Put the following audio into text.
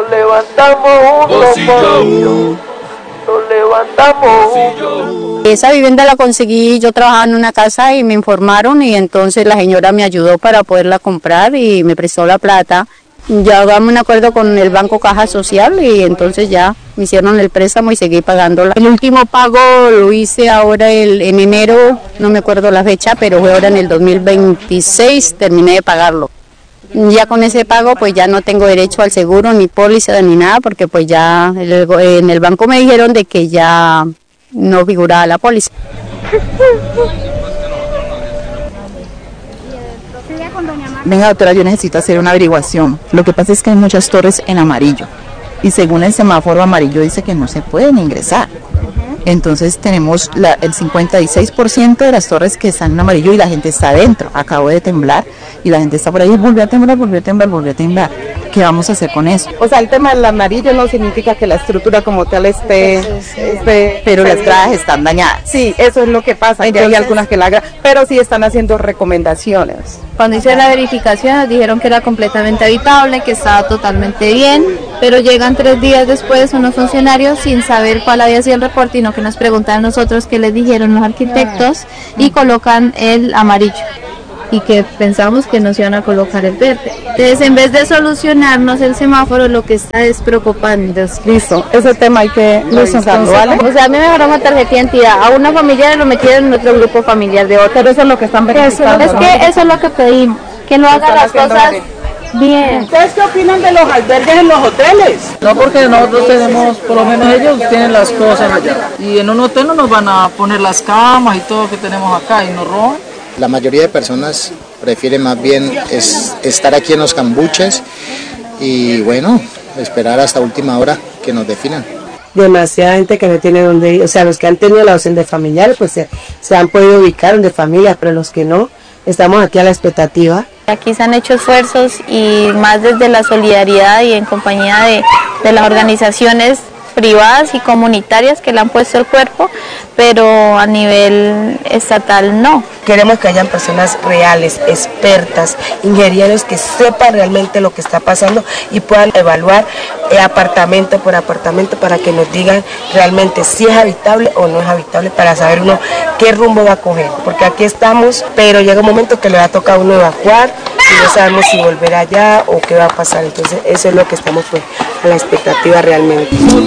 Nos levantamos juntos, nos levantamos juntos. Esa vivienda la conseguí, yo trabajaba en una casa y me informaron y entonces la señora me ayudó para poderla comprar y me prestó la plata. Ya hagamos un acuerdo con el Banco Caja Social y entonces ya me hicieron el préstamo y seguí pagándola. El último pago lo hice ahora en enero, no me acuerdo la fecha, pero fue ahora en el 2026, terminé de pagarlo. Ya con ese pago pues ya no tengo derecho al seguro, ni póliza, ni nada, porque pues ya en el banco me dijeron de que ya no figuraba la póliza. Venga, doctora, yo necesito hacer una averiguación. Lo que pasa es que hay muchas torres en amarillo y según el semáforo amarillo dice que no se pueden ingresar. Entonces tenemos el 56% de las torres que están en amarillo y la gente está adentro. Acabo de temblar y la gente está por ahí, volvió a temblar, volvió a temblar, volvió a temblar. ¿Qué vamos a hacer con eso? O sea, el tema del amarillo no significa que la estructura como tal esté pero las gradas están dañadas. Sí, eso es lo que pasa. Entonces, hay algunas que pero sí están haciendo recomendaciones. Cuando hice la verificación nos dijeron que era completamente habitable, que estaba totalmente bien, pero llegan 3 días después unos funcionarios sin saber cuál había sido el reporte y no que nos preguntan a nosotros qué les dijeron los arquitectos y colocan el amarillo y que pensamos que nos iban a colocar el verde. Entonces, en vez de solucionarnos el semáforo, lo que está es preocupando. Listo, ese tema hay que revisarlo, ¿vale? O sea, a mí me agarró una tarjeta de identidad, a una familiar lo metieron en otro grupo familiar de otro. Pero eso es lo que están verificando. Es que eso es lo que pedimos, que no hagan las cosas bien. ¿Ustedes qué opinan de los albergues en los hoteles? No, porque nosotros tenemos, por lo menos ellos tienen las cosas allá. Y en un hotel no nos van a poner las camas y todo que tenemos acá y nos roban. La mayoría de personas prefieren más bien estar aquí en los cambuches y bueno, esperar hasta última hora que nos definan. Demasiada gente que no tiene dónde ir, o sea, los que han tenido la opción de familiares pues se han podido ubicar de familia, pero los que no, estamos aquí a la expectativa. Aquí se han hecho esfuerzos y más desde la solidaridad y en compañía de las organizaciones privadas y comunitarias que le han puesto el cuerpo, pero a nivel estatal no. Queremos que hayan personas reales, expertas, ingenieros que sepan realmente lo que está pasando y puedan evaluar apartamento por apartamento para que nos digan realmente si es habitable o no es habitable para saber uno qué rumbo va a coger. Porque aquí estamos, pero llega un momento que le va a tocar a uno evacuar y no sabemos si volver allá o qué va a pasar. Entonces eso es lo que estamos pues a la expectativa realmente.